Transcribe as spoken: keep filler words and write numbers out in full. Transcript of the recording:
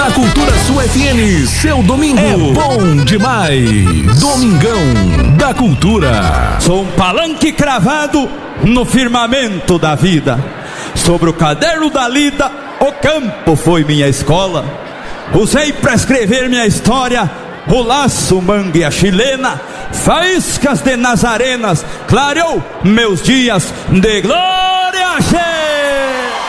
Na Cultura Sul F M, seu domingo é bom demais. Domingão da Cultura. Sou um palanque cravado no firmamento da vida. Sobre o caderno da lida, o campo foi minha escola. Usei pra escrever minha história o laço, mangue, a chilena. Faíscas de nazarenas clareou meus dias de glória.